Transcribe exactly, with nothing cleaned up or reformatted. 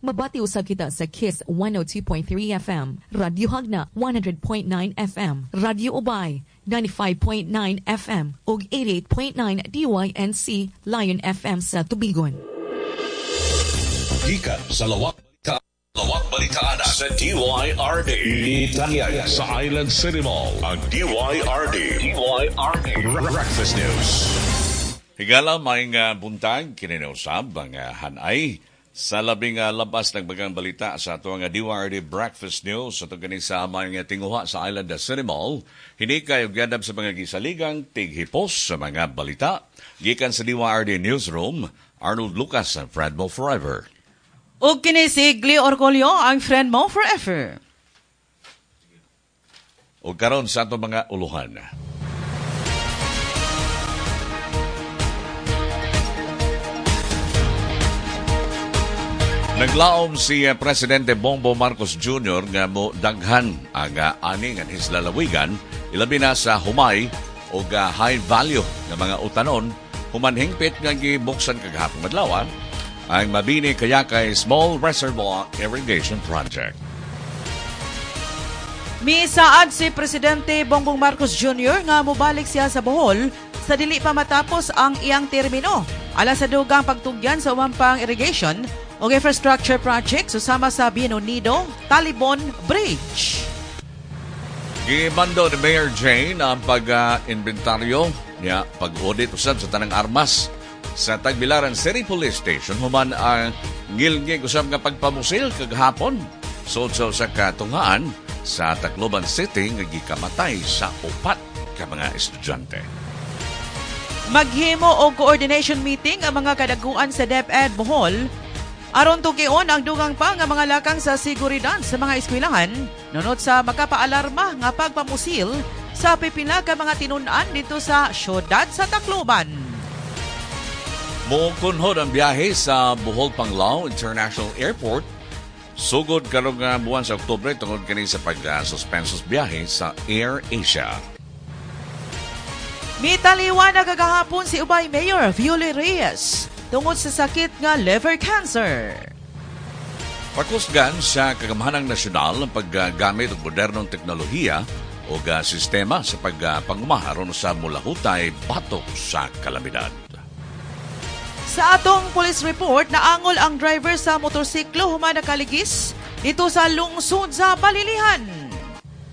Mabati usab kita sa Kiss one oh two point three F M, Radyo Hagna one hundred point nine F M, Radyo Ubay ninety-five point nine F M ug eighty-eight point nine D Y N C Lion F M sa Tubigon. Gikan sa lawak ta lawak balitaan sa D Y R D. Italian sa Island City Mall ang D Y R D. D Y R D Breakfast News. Higala may nga buntag kininausab ang uh, hanay sa labing uh, labas ng bagang balita sa ito nga D Y R D Breakfast News sa ito ganing sa mga tinguha sa Island City Mall. Hindi kayo gadab sa mga gisaligang tighipos sa mga balita. Gikan sa D Y R D Newsroom, Arnold Lucas ang Friend Mo Forever. O kinisig Leo Orgolio ang Friend Mo Forever. O karon sa ito mga uluhan. Naglaom si uh, Presidente Bongbong Marcos Junior nga mo daghan ang uh, aning ang his lalawigan ilabi na sa humay o uh, high value ng mga utanon humanhingpit nga gibuksan kagahapon adlaw ang Mabini Kayakay Small Reservoir Irrigation Project. Misaad si Presidente Bongbong Marcos Junior nga mobalik siya sa Bohol sa dili pa matapos ang iyang termino ala sa dugang pagtugyan sa umampang irrigation o infrastructure project susama sa Bienonido Talibon Bridge. Gimando ni Mayor Jane ang pag-inventaryo niya pag-audit usab sa tanang armas sa Tagbilaran City Police Station human ang ngilngig usab nga pagpamusil kagahapon sud sa katungaan sa Tacloban City nga gikamatay sa upat ka mga estudyante. Maghimo og coordination meeting ang mga kadaguan sa DepEd Bohol aron tugion ang dugang pa nga mga lakang sa seguridad sa mga eskwelahan nunod sa makapaalarma nga pagpamusil sa pipila ka mga tinun-an dito sa syudad sa Tacloban. Mukunhod ang biyahe sa Bohol Panglao International Airport sugod karong nga buwan sa Oktubre tungod kani sa pag-suspensos biyahe sa Air Asia. Mitaliwan na kagahapon si Ubay Mayor Violi Reyes tungod sa sakit nga liver cancer. Pakusgan sa kagamhanang nasyonal ang paggamit ng modernong teknolohiya o uh, sistema sa pagpangumaharon sa mulahutay batok sa kalamidad. Sa atong police report, naangol ang driver sa motorsiklo human nakaligis dito sa lungsod sa Balilihan.